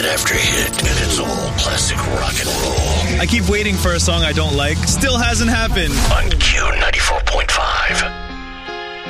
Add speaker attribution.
Speaker 1: after hit, and it's all classic rock and roll.
Speaker 2: I keep waiting for a song I don't like. Still hasn't happened.
Speaker 1: On Q94.5.